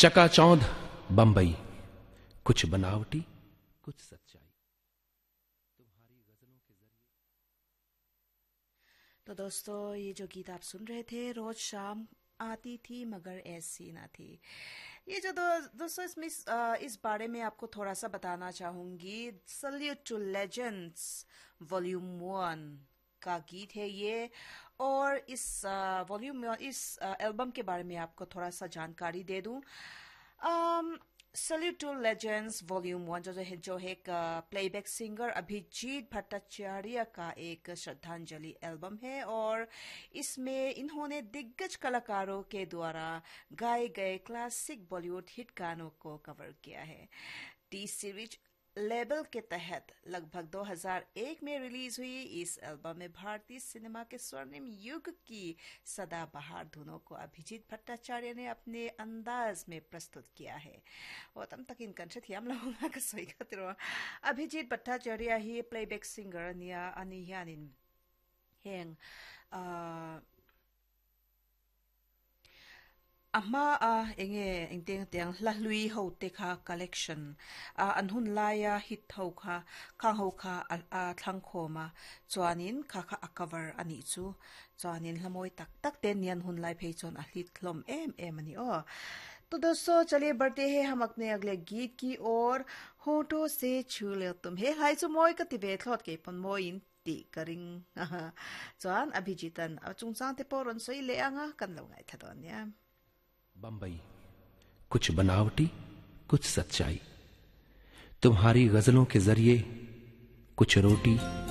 चकाचौंध बंबई, कुछ बनावटी कुछ सच्चाई। तुम्हारी गजलों के जरिए। तो दोस्तों, ये जो गीत आप सुन रहे थे, रोज शाम आती थी मगर ऐसी ना थी। ये जो दोस्तों, इसमें इस बारे में आपको थोड़ा सा बताना चाहूंगी। सल्यूट टू लेजेंड्स वॉल्यूम 1 का गीत है ये। और इस वॉल्यूम इस एल्बम के बारे में आपको थोड़ा सा जानकारी दे दूं। सल्यूट टू लेजेंड्स वॉल्यूम 1 जो है एक प्लेबैक सिंगर अभिजीत भट्टाचार्य का एक श्रद्धांजलि एल्बम है। और इसमें इन्होंने दिग्गज कलाकारों के द्वारा गाए गए क्लासिक बॉलीवुड हिट गानों को कवर किया है। टी सीरीज लेबल के तहत लगभग 2001 में रिलीज हुई इस एल्बम में भारतीय सिनेमा के स्वर्णिम युग की सदाबहार धुनों को अभिजीत भट्टाचार्य ने अपने अंदाज में प्रस्तुत किया है। और तम तक इन कंट्री थी हम लोगों का सोई का अभिजीत भट्टाचार्य ही प्लेबैक सिंगर निया अनियानिन हेंग ama enge engteng teng la lui ho te kha collection anhun laia hit ho kha khang ho kha thlang khoma chuanin kha a cover ani chu chuanin hlamoi tak tak ten nian hun lai phei chon a hit thlom em ani o। तो दोस्तों, चलिए बढ़ते हैं हम अपने अगले गीत की ओर। होठों से छू ले तुम्हें हाय सो मोय का तिबे थॉट के पन मोइन ती करिंग चुआन अभिजीतन चुंगचांग ते पोरन सोई ले आंगा कन लो ngai thadon ya। बंबई, कुछ बनावटी कुछ सच्चाई। तुम्हारी गजलों के जरिए कुछ रोटी